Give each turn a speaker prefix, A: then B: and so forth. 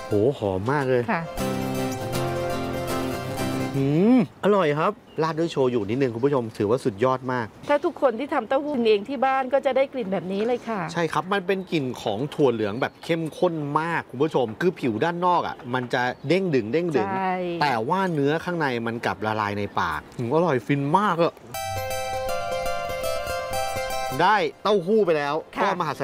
A: โหหอมมากเลย
B: ค่ะ
A: อร่อยครับราดด้วยโชยุนิดนึงคุณผู้ชมถือว่าสุดยอดมาก
B: ถ้าทุกคนที่ทำเต้าหู้เองที่บ้านก็จะได้กลิ่นแบบนี้เลยค่ะ
A: ใช่ครับมันเป็นกลิ่นของถั่วเหลืองแบบเข้มข้นมากคุณผู้ชมคือผิวด้านนอกอ่ะมันจะเด้งดึงแต่ว่าเนื้อข้างในมันกลับละลายในปากอร่อยฟินมากอะได้เต้าหู้ไปแล้วก็มา